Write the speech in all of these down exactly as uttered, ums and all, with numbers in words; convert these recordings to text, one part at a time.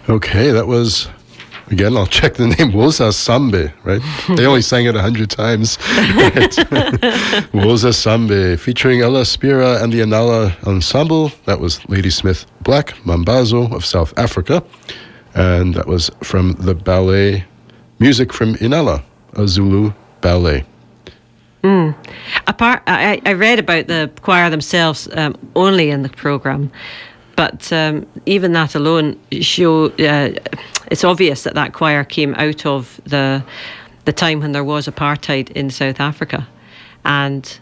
Okay, that was, again, I'll check the name, Woza Sambe, right? They only sang it a hundred times. Right? Woza Sambe, featuring Ella Spira and the Inala Ensemble. That was Ladysmith Black Mambazo of South Africa. And that was from the ballet Music from Inala, a Zulu ballet. Mm. Apart, I, I read about the choir themselves um, only in the programme, but um, even that alone show uh, it's obvious that that choir came out of the the time when there was apartheid in South Africa, and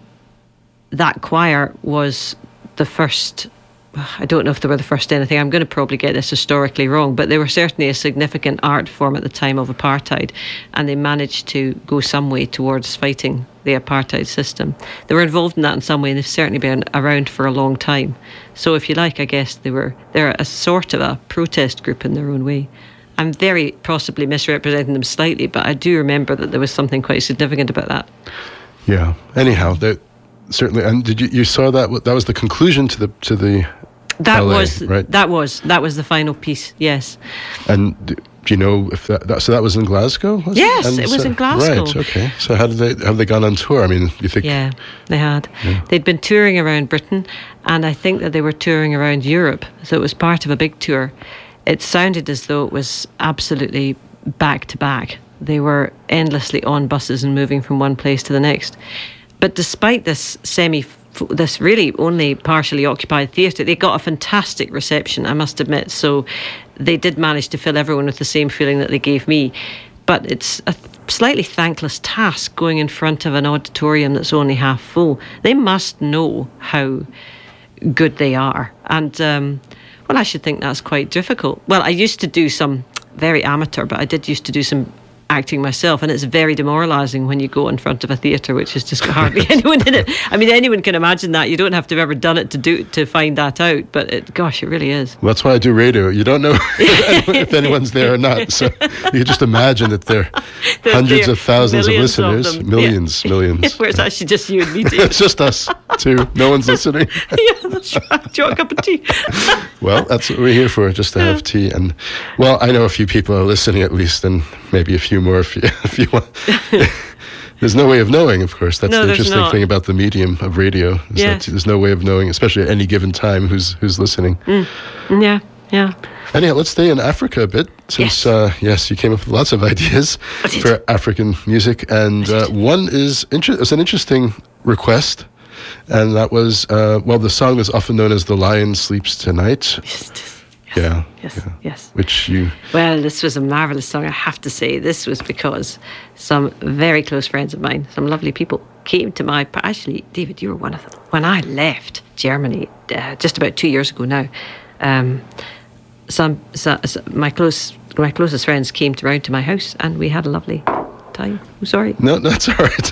that choir was the first. I don't know if they were the first anything. I'm going to probably get this historically wrong, but they were certainly a significant art form at the time of apartheid, and they managed to go some way towards fighting the apartheid system. They were involved in that in some way, and they've certainly been around for a long time. So if you like, I guess they were they're a sort of a protest group in their own way. I'm very possibly misrepresenting them slightly, but I do remember that there was something quite significant about that. Yeah. Anyhow, that certainly. And did you you saw that that was the conclusion to the to the That ballet, was right? that was that was the final piece. Yes. And do you know if that, that so that was in Glasgow? Was yes, it, it was so, in Glasgow. Right. Okay. So how did they have they gone on tour? I mean, you think? Yeah, they had. Yeah. They'd been touring around Britain, and I think that they were touring around Europe. So it was part of a big tour. It sounded as though it was absolutely back to back. They were endlessly on buses and moving from one place to the next. But despite this semi. this really only partially occupied theatre, they got a fantastic reception, I must admit. So they did manage to fill everyone with the same feeling that they gave me. But it's a slightly thankless task going in front of an auditorium that's only half full. They must know how good they are. And, um, well, I should think that's quite difficult. Well, I used to do some very amateur, but I did used to do some acting myself, and it's very demoralising when you go in front of a theatre which has just got hardly anyone in it. I mean, anyone can imagine that. You don't have to have ever done it to do to find that out, but it, gosh, it really is. Well, that's why I do radio. You don't know if anyone's there or not, so you just imagine that there are hundreds there, of thousands of listeners, of millions, yeah. millions. Where it's actually just you and me. It's just us two. No one's listening. Yeah, that's right. Do you want a cup of tea? Well, that's what we're here for, just to have tea. And well, I know a few people are listening at least, and maybe a few more if you, if you want. There's no way of knowing, of course. That's no, the interesting not. thing about the medium of radio. Is yeah. that there's no way of knowing, especially at any given time, who's who's listening. Mm. Yeah, yeah. Anyhow, let's stay in Africa a bit, since, yes, uh, yes you came up with lots of ideas for African music. And uh, one is inter- is an interesting request. And that was, uh, well, the song is often known as The Lion Sleeps Tonight. Yes, yes, yeah. Yes, yeah. yes. Which you... Well, this was a marvellous song, I have to say. This was because some very close friends of mine, some lovely people, came to my... Actually, David, you were one of them. When I left Germany, uh, just about two years ago now, um, some, some my close my closest friends came to round to my house, and we had a lovely time. I'm sorry. No, that's all right.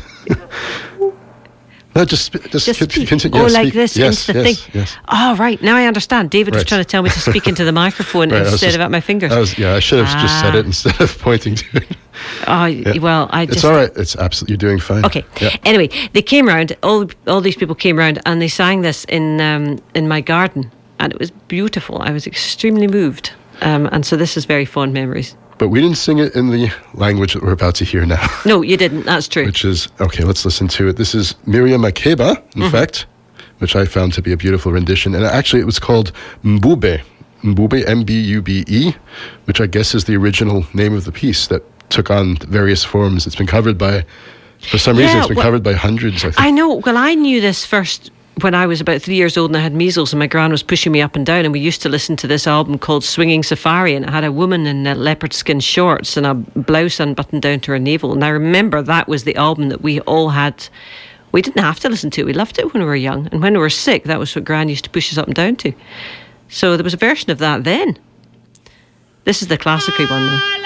No, just, just, just continue. continue. Yeah, oh, like speak. this yes, into the yes, thing. Yes. Oh, right. Now I understand. David right. was trying to tell me to speak into the microphone right, instead just, of at my fingers. I was, yeah, I should have ah. just said it instead of pointing to it. Oh, yeah. well, I just... It's all right. It's absolutely... You're doing fine. Okay. Yeah. Anyway, they came round, all all these people came round, and they sang this in um, in my garden, and it was beautiful. I was extremely moved. Um, and so this is very fond memories. But we didn't sing it in the language that we're about to hear now. No, you didn't. That's true. Which is... Okay, let's listen to it. This is Miriam Makeba, in mm-hmm. fact, which I found to be a beautiful rendition. And actually, it was called Mbube. Mbube, M B U B E, which I guess is the original name of the piece that took on various forms. It's been covered by... For some yeah, reason, it's been well, covered by hundreds, I think. I know. Well, I knew this first... when I was about three years old and I had measles, and my gran was pushing me up and down, and we used to listen to this album called Swinging Safari, and it had a woman in uh, leopard skin shorts and a blouse unbuttoned down to her navel. And I remember that was the album that we all had. We didn't have to listen to it. We loved it when we were young. And when we were sick, that was what gran used to push us up and down to. So there was a version of that then. This is the classical one though.